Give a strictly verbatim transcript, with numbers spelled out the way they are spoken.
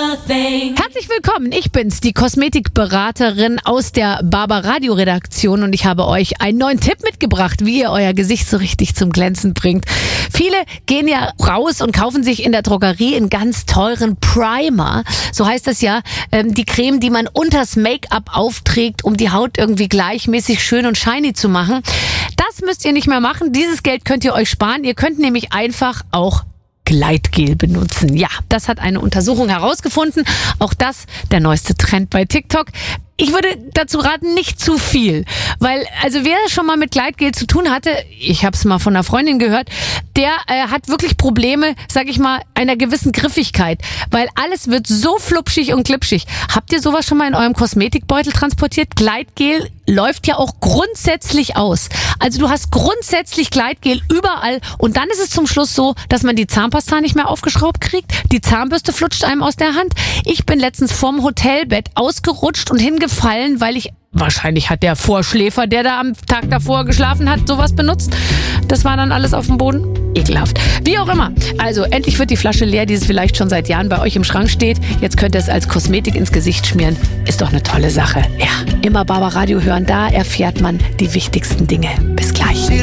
Herzlich willkommen, ich bin's, die Kosmetikberaterin aus der Barber Radio Redaktion und ich habe euch einen neuen Tipp mitgebracht, wie ihr euer Gesicht so richtig zum Glänzen bringt. Viele gehen ja raus und kaufen sich in der Drogerie einen ganz teuren Primer, so heißt das ja, ähm, die Creme, die man unters Make-up aufträgt, um die Haut irgendwie gleichmäßig schön und shiny zu machen. Das müsst ihr nicht mehr machen, dieses Geld könnt ihr euch sparen, ihr könnt nämlich einfach auch Gleitgel benutzen. Ja, das hat eine Untersuchung herausgefunden. Auch das der neueste Trend bei TikTok. Ich würde dazu raten, nicht zu viel, weil also wer schon mal mit Gleitgel zu tun hatte, ich habe es mal von einer Freundin gehört, der äh, hat wirklich Probleme, sag ich mal, einer gewissen Griffigkeit, weil alles wird so flupschig und glitschig. Habt ihr sowas schon mal in eurem Kosmetikbeutel transportiert? Gleitgel läuft ja auch grundsätzlich aus. Also du hast grundsätzlich Gleitgel überall und dann ist es zum Schluss so, dass man die Zahnpasta nicht mehr aufgeschraubt kriegt, die Zahnbürste flutscht einem aus der Hand. Ich bin letztens vorm Hotelbett ausgerutscht und hingefallen, weil ich, wahrscheinlich hat der Vorschläfer, der da am Tag davor geschlafen hat, sowas benutzt. Das war dann alles auf dem Boden. Ekelhaft. Wie auch immer. Also endlich wird die Flasche leer, die es vielleicht schon seit Jahren bei euch im Schrank steht. Jetzt könnt ihr es als Kosmetik ins Gesicht schmieren. Ist doch eine tolle Sache. Ja, immer Barber Radio hören, da erfährt man die wichtigsten Dinge. Bis gleich.